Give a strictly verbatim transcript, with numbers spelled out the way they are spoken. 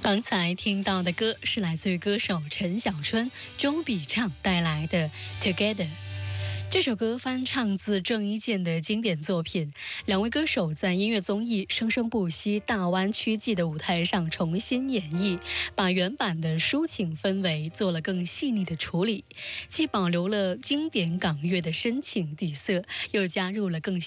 刚才听到的歌是来自于歌手陈小春、周笔畅带来的《Together》。这首歌翻唱自郑伊健的经典作品，两位歌手在音乐综艺《生生不息大湾区记》的舞台上重新演绎，把原版的抒情氛围做了更细腻的处理，既保留了经典港乐的深情底色，又加入了更